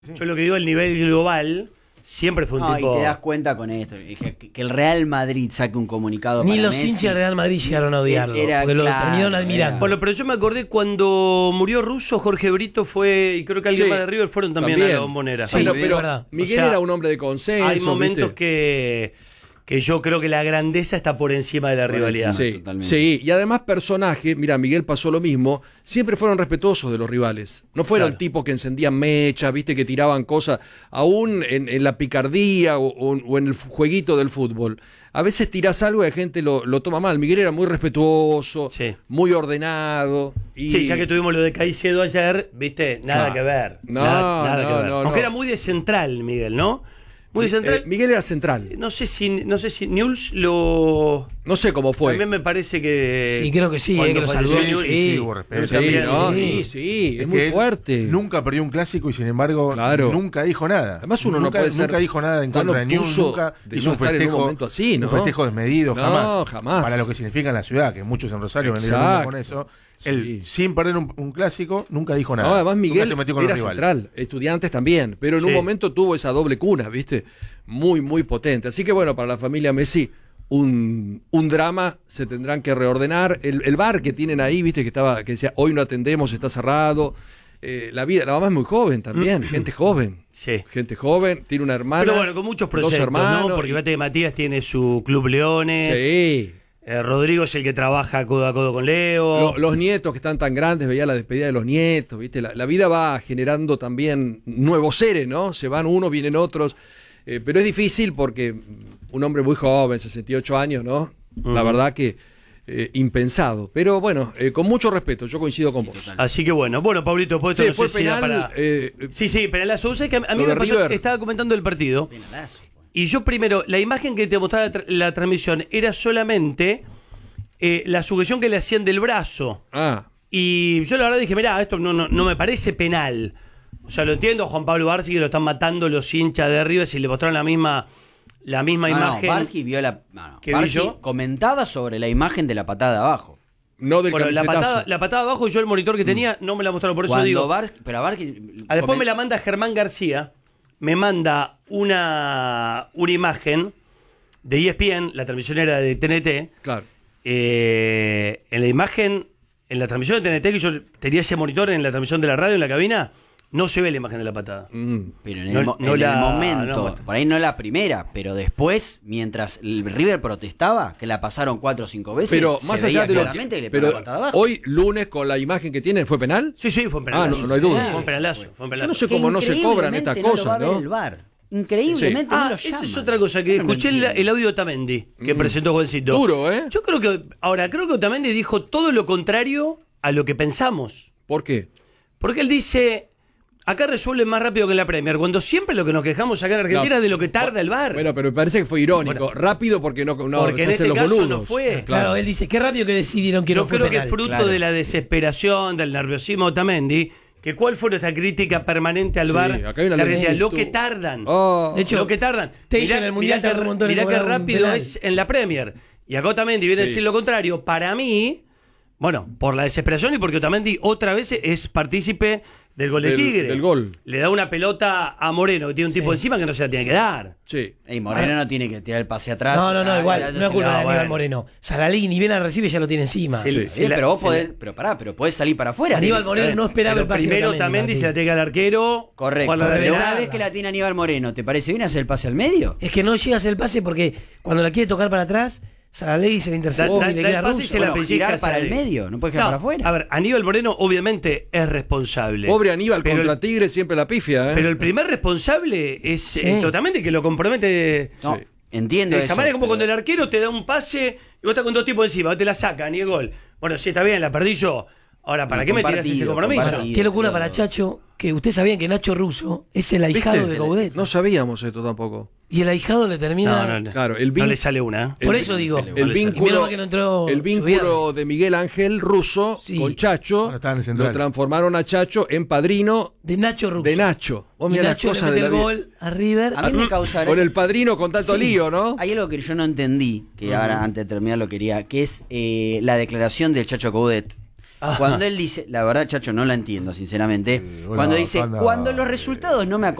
Sí. Yo lo que digo, el nivel global siempre fue un tipo... Y te das cuenta con esto, que el Real Madrid saque un comunicado Ni para los Messi, hinchas del Real Madrid llegaron a odiarlo, porque lo claro, terminaron admirando. Bueno, pero yo me acordé cuando murió Russo, Jorge Brito fue, y creo que alguien Sí, más de River fueron también a la Bombonera. Sí, Bueno, es pero verdad. Miguel O sea, era un hombre de consenso. Hay momentos ¿viste? que yo creo que la grandeza está por encima de la Por rivalidad. encima. Sí, Totalmente. sí, y además personajes, mira, Miguel pasó lo mismo, siempre fueron respetuosos de los rivales. No fueron Claro. tipos que encendían mechas, viste, que tiraban cosas, aún en la picardía o en el jueguito del fútbol. A veces tirás algo y la gente lo toma mal. Miguel era muy respetuoso, Sí. muy ordenado. Y... Sí, ya que tuvimos lo de Caicedo ayer, viste, nada No. que ver. No, nada no, que ver. no, Aunque no. era muy de central, Miguel, ¿no? Muy de central. Miguel era central. No sé si Newell's lo... No sé cómo fue. También me parece que... Sí, creo que sí, cuando que lo falleció saludó. Newell's, Sí. hubo respeto. Sí, también, no, sí. sí, es Es muy que él fuerte. Nunca perdió un clásico y sin embargo Claro. nunca dijo nada. Además uno nunca, no puede ser nunca dijo nada en tan contra de Newell's, obtuso nunca de hizo no un estar en un festejo, momento así, ¿no? un festejo desmedido, No, jamás. jamás. Para lo que significa en la ciudad, que muchos en Rosario vendieron Exacto. humo con eso. Sí. Él, sin perder un clásico, nunca dijo nada. No, además Nunca Miguel se metió con era el rival. central, Estudiantes también, pero en un Sí. momento tuvo esa doble cuna, ¿viste? Muy, muy potente. Así que bueno, para la familia Messi, un drama, se tendrán que reordenar. El bar que tienen ahí, ¿viste? Que decía, hoy no atendemos, está cerrado. La mamá es muy joven también, gente joven. Sí. Gente joven, tiene una hermana. Pero bueno, con muchos dos proyectos, hermanos, ¿no? Porque y- fíjate que Matías tiene su Club Leones. Sí. Rodrigo es el que trabaja codo a codo con Leo. Los nietos que están tan grandes, veía la despedida de los nietos, ¿viste? La vida va generando también nuevos seres, ¿no? Se van unos, vienen otros. Pero es difícil porque un hombre muy joven, 68 años, ¿no? La verdad que impensado. Pero bueno, con mucho respeto, yo coincido con vos. Así que bueno, Pablito, después de Sí, esto fue no sé si da penal, para... Sí, penalazo. ¿Sabés que a mí lo me de pasó? River. Estaba comentando el partido. Penalazo. Y yo primero, la imagen que te mostraba la transmisión era solamente la sujeción que le hacían del brazo. Ah, Y yo la verdad dije, mirá, esto no me parece penal. O sea, lo entiendo, Juan Pablo Barsi, que lo están matando los hinchas de River, si le mostraron la misma imagen. Barsky vio la. ¿Qué vi Barsky yo? comentaba sobre la imagen de la patada de abajo. no del Bueno, camisetazo. la patada abajo, yo el monitor que tenía no me la mostraron, por eso Cuando digo. pero a Barsky. Después me la manda Germán García, me manda una imagen de ESPN, la transmisión era de TNT. Claro. En la imagen, en la transmisión de TNT, que yo tenía ese monitor en la transmisión de la radio, en la cabina, no se ve la imagen de la patada. Pero en No- el, no en la- el momento, no. por ahí no la primera, pero después, mientras el River protestaba, que la pasaron 4 o 5 veces, Pero se más veía allá de lo claramente que le pero pegó la patada abajo. hoy lunes con la imagen que tienen, ¿fue penal? Sí, fue un penalazo. no hay duda. Fue un penalazo. Yo no sé Que cómo no se cobran increíblemente estas no lo va cosas, a ver ¿no? el VAR. Increíblemente no lo esa llaman. es otra cosa, que Yo no lo escuché entiendo. el audio de Otamendi, que presentó Juancito. Duro, ¿eh? Yo creo que Otamendi dijo todo lo contrario a lo que pensamos. ¿Por qué? Porque él dice, acá resuelven más rápido que en la Premier, cuando siempre lo que nos quejamos acá en Argentina No. es de lo que tarda el VAR. Bueno, pero me parece que fue irónico. Bueno. Rápido porque no Porque en se hacen este los caso boludos. no fue. Claro, él dice, qué rápido que decidieron que Yo no fue creo que penal. es fruto claro. de la desesperación, del nerviosismo de Otamendi, que cuál fue nuestra crítica permanente al Sí, VAR. acá hay una de Argentina, lentitud. lo que tardan. Oh. De hecho, lo que tardan. Taylor en el Mundial tardó un montón en mirá qué cobrar un rápido penal. es en la Premier. Y acá Otamendi viene a Sí. decir lo contrario. Para mí, bueno, por la desesperación y porque Otamendi otra vez es partícipe del gol de Del- Tigre. del gol. Le da una pelota a Moreno, que tiene un tipo encima que no se la tiene que dar. Sí. Ey, Moreno no tiene que tirar el pase atrás. No, igual, no es culpa de Aníbal bueno. Moreno. Saralegui ni bien la recibe ya lo tiene encima. Sí, Sí, pero vos podés, pero podés salir para afuera. Aníbal Moreno no esperaba Pero el pase. primero de Otamendi se la tiene que al arquero. Correcto. Juan la Pero revelada. una vez que la tiene Aníbal Moreno, ¿te parece bien hacer el pase al medio? Es que no llega a hacer el pase porque cuando la quiere tocar para atrás, Saralegui se le interceptó Da- y le da queda el pase y ruso. se la Bueno, pellizca girar para el Saralegui. medio, no puede girar para afuera. A ver, Aníbal Moreno obviamente es responsable. Pobre Aníbal Pero contra el- Tigre siempre la pifia, ¿eh? Pero el primer responsable es totalmente que lo compromete. No, Sí. entiendo De esa eso, manera, como pero- cuando el arquero te da un pase y vos estás con dos tipos encima, te la sacan y el gol. Bueno, sí, está bien, la perdí yo. Ahora, ¿para No, qué me tiras compartido, ese compromiso? compartido. Qué locura Pero- para Chacho, que ustedes sabían que Nacho Russo es el ahijado ¿Viste? de Coudet. No sabíamos esto tampoco. Y el ahijado le termina. No. Claro, el No vin- le sale una. Por el- eso digo. El le sale. Y vínculo, menos mal que no entró el su vínculo de Miguel Ángel Russo Sí. con Chacho Bueno, estaba en el Central. lo transformaron a Chacho en padrino de Nacho Russo. de Nacho. Vos Y mirá las Nacho le cosas mete de la el vida. gol a River. A mí me causa Con el padrino con tanto lío, ¿no? Hay algo que yo no entendí, que ahora antes de terminar lo quería, que es la declaración del Chacho Coudet, Cuando él dice, la verdad, Chacho, no la entiendo, sinceramente. Sí, bueno, cuando dice, anda, cuando los resultados no me